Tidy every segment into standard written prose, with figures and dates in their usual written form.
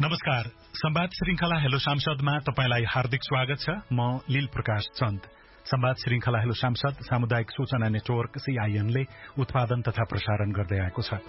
नमस्कार। संवाद श्रृंखला हेलो सांसदमा तपाईलाई हार्दिक स्वागत छ। म लील प्रकाश चन्द। संवाद श्रृंखला हेलो सांसद सामुदायिक सूचना नेटवर्क CIN ले उत्पादन तथा प्रसारण गर्दै आएको छ।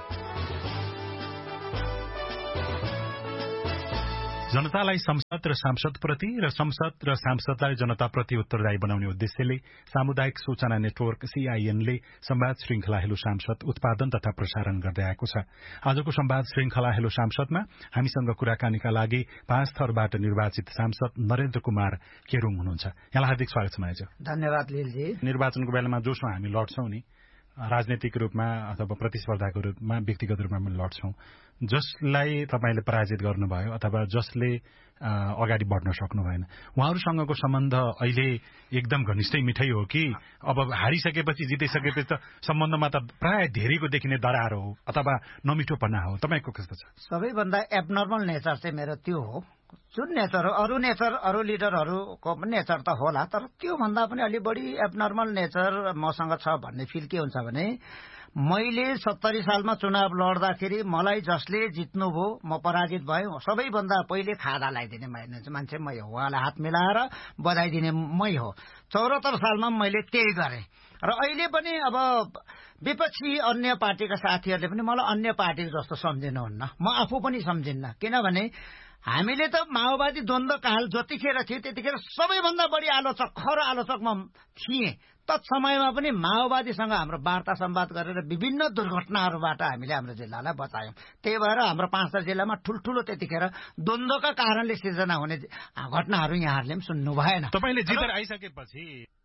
जनतालाई संसद र सांसदप्रति र संसद र सांसदलाई जनताप्रति उत्तरदायी बनाउने उद्देश्यले सामुदायिक सूचना नेटवर्क CIN ले संवाद श्रृंखला हेलो सांसद उत्पादन तथा प्रसारण गर्दै आएको छ। आजको संवाद श्रृंखला हेलो सांसदमा हामीसँग कुराकानीका लागि 5 थरबाट निर्वाचित सांसद नरेन्द्र कुमार केरुङ हुनुहुन्छ। यहाँलाई हार्दिक स्वागत छ माइजो। धन्यवाद लीलजी। निर्वाचनको बेलामा जोसँग हामी लड्छौं नि, राजनीतिक रूपमा अथवा प्रतिस्पर्धाको रूपमा व्यक्तिगत रूपमा पनि लड्छौं। जसलाई तपाईले पराजित गर्नुभयो अथवा जसले अगाडि बढ्न सक्नु भएन, उहाँहरूसँगको सम्बन्ध अहिले एकदम घनिष्ठै मिठै हो कि अब हारिसकेपछि जितिसकेपछि त सम्बन्धमा त प्राय धेरैको देखिने दरार हो अथवा नमिठोपना हो? तपाईको कस्तो छ? सबैभन्दा एबनर्मल नेचर चाहिँ मेरो त्यो हो। जुन नेचर हो, अरू लिडरहरूको पनि नेचर त होला, तर त्यो भन्दा पनि अलि बढी एबनर्मल नेचर मसँग छ भन्ने फिल के हुन्छ भने, मैले 70 सालमा चुनाव लड्दाखेरि मलाई जसले जित्नुभयो, म पराजित भएँ, सबैभन्दा पहिले खादा लगाइदिने मान्छे मै हो। उहाँलाई हात मिलाएर बधाई दिने मै हो। 74 सालमा मैले त्यही गरेँ र अहिले पनि अब विपक्षी अन्य पार्टीका साथीहरूले पनि मलाई अन्य पार्टीको जस्तो सम्झिनुहुन्न, म आफू पनि सम्झिन्न। किनभने हामीले त माओवादी द्वन्द्वकाल जतिखेर थियो त्यतिखेर सबैभन्दा बढी आलोचक, खरो आलोचक म थिएँ। तत्समयमा पनि माओवादीसँग हाम्रो वार्ता सम्वाद गरेर विभिन्न दुर्घटनाहरूबाट हामीले हाम्रो जिल्लालाई बचायौं। त्यही भएर हाम्रो 5 जिल्लामा ठूल्ठूलो त्यतिखेर द्वन्द्वका कारणले सिर्जना हुने घटनाहरू यहाँहरूले पनि सुन्नु भएन। तपाईले जितेर आइसकेपछि